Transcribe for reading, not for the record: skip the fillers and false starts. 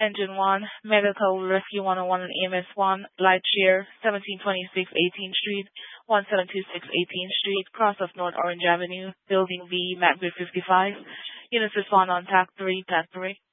Engine 1, Medical Rescue 101 and EMS 1, Light Shear, 1726 18th Street, 1726 18th Street, cross of North Orange Avenue, Building B, McBeer 55. Units respond on TAC 3, TAC 3.